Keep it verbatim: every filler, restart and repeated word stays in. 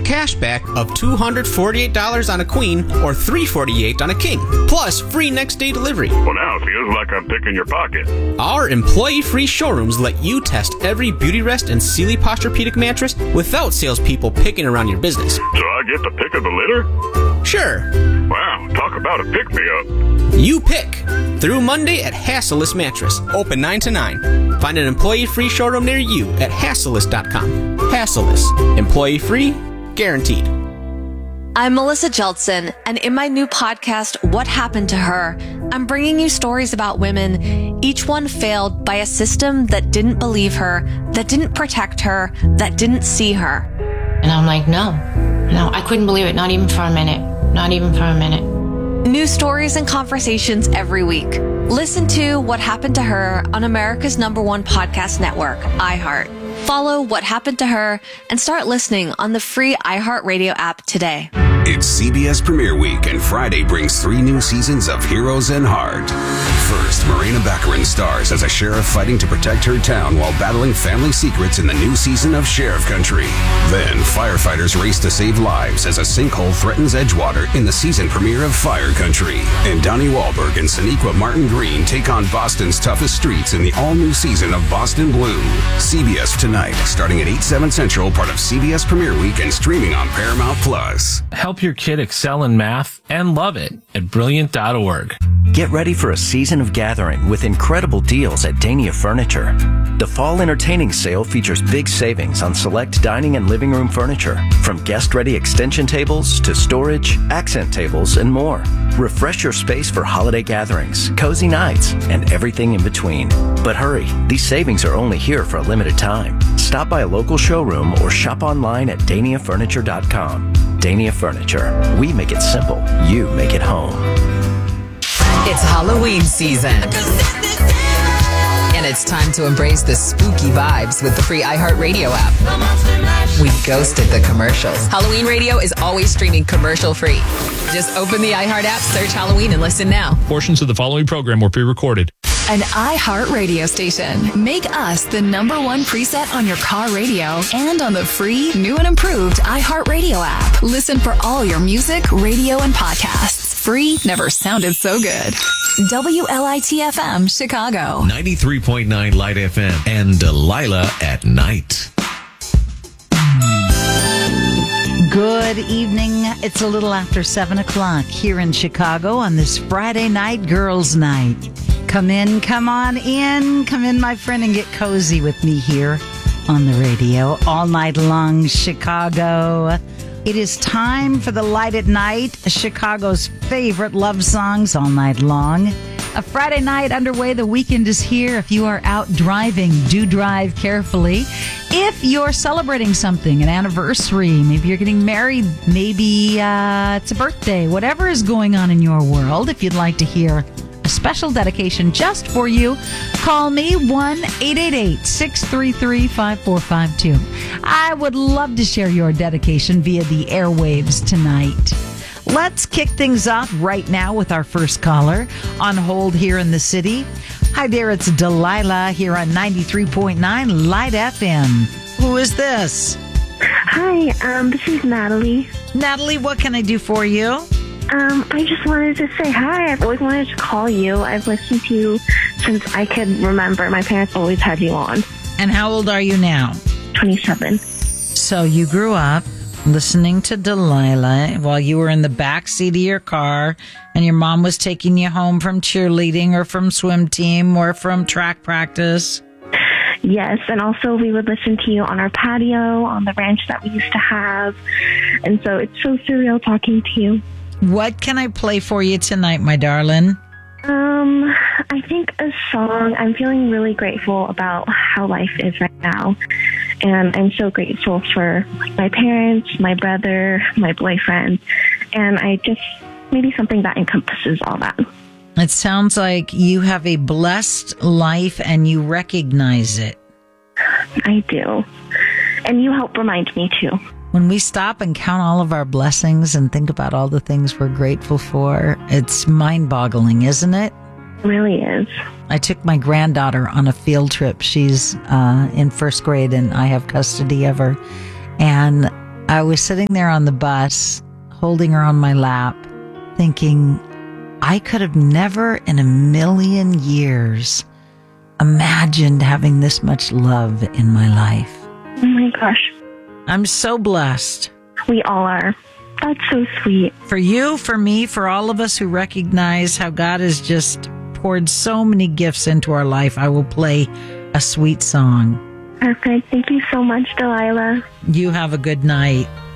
cash back of two hundred forty-eight dollars on a queen or three hundred forty-eight dollars on a king, plus free next day delivery. Well, now it feels like I'm picking your pocket. Our employee-free showrooms let you test every Beauty Rest and Sealy Posturepedic mattress without salespeople picking around your business. So I get the pick of the litter? Sure. Wow, talk about a pick-me-up. You pick. Through Monday at Hassellus Mattress. Open nine to nine. Find an employee-free showroom near you at hassellus dot com. Hassellus. Employee-free, guaranteed. I'm Melissa Jeltsin, and in my new podcast, What Happened to Her, I'm bringing you stories about women, each one failed by a system that didn't believe her, that didn't protect her, that didn't see her. And I'm like, no, no, I couldn't believe it. Not even for a minute. Not even for a minute. New stories and conversations every week. Listen to What Happened to Her on America's number one podcast network, iHeart. Follow What Happened to Her and start listening on the free iHeartRadio app today. It's C B S Premiere Week, and Friday brings three new seasons of Heroes and Heart. First, Marina Baccarin stars as a sheriff fighting to protect her town while battling family secrets in the new season of Sheriff Country. Then, firefighters race to save lives as a sinkhole threatens Edgewater in the season premiere of Fire Country. And Donnie Wahlberg and Sonequa Martin Green take on Boston's toughest streets in the all-new season of Boston Blue. C B S Tonight, starting at eight, seven Central, part of C B S Premiere Week and streaming on Paramount Plus. Help your kid excel in math and love it at brilliant dot org. Get ready for a season of gathering with incredible deals at Dania Furniture. The Fall Entertaining Sale features big savings on select dining and living room furniture, from guest-ready extension tables to storage, accent tables, and more. Refresh your space for holiday gatherings, cozy nights, and everything in between. But hurry, these savings are only here for a limited time. Stop by a local showroom or shop online at dania furniture dot com. Dania Furniture. We make it simple. You make it home. It's Halloween season. And it's time to embrace the spooky vibes with the free iHeartRadio app. We ghosted the commercials. Halloween Radio is always streaming commercial-free. Just open the iHeart app, search Halloween, and listen now. Portions of the following program were pre-recorded. An iHeart radio station. Make us the number one preset on your car radio and on the free, new and improved iHeartRadio app. Listen for all your music, radio, and podcasts. Free never sounded so good. W L I T F M, Chicago. ninety-three point nine Light F M and Delilah at Night. Good evening. It's a little after seven o'clock here in Chicago on this Friday night, girls' night. Come in, come on in, come in, my friend, and get cozy with me here on the radio all night long, Chicago. It is time for the Light at Night, Chicago's favorite love songs all night long. A Friday night underway. The weekend is here. If you are out driving, do drive carefully. If you're celebrating something, an anniversary, maybe you're getting married, maybe uh, it's a birthday, whatever is going on in your world, if you'd like to hear a special dedication just for you, call me one eight eight eight, six three three, five four five two. I would love to share your dedication via the airwaves tonight. Let's kick things off right now with our first caller on hold here in the city. Hi there, it's Delilah here on ninety-three point nine Light F M. Who is this? Hi, um, this is Natalie. Natalie, what can I do for you? Um, I just wanted to say hi. I've always wanted to call you. I've listened to you since I can remember. My parents always had you on. And how old are you now? twenty-seven. So you grew up listening to Delilah while you were in the back seat of your car and your mom was taking you home from cheerleading or from swim team or from track practice. Yes, and also we would listen to you on our patio, on the ranch that we used to have. And so it's so surreal talking to you. What can I play for you tonight, my darling? Um, I think a song. I'm feeling really grateful about how life is right now. And I'm so grateful for like, my parents, my brother, my boyfriend. And I just, maybe something that encompasses all that. It sounds like you have a blessed life and you recognize it. I do. And you help remind me too. When we stop and count all of our blessings and think about all the things we're grateful for, it's mind-boggling, isn't it? It really is. I took my granddaughter on a field trip. She's uh, in first grade and I have custody of her. And I was sitting there on the bus, holding her on my lap, thinking, I could have never in a million years imagined having this much love in my life. Oh my gosh. I'm so blessed. We all are. That's so sweet. For you, for me, for all of us who recognize how God has just poured so many gifts into our life, I will play a sweet song. Perfect. Thank you so much, Delilah. You have a good night.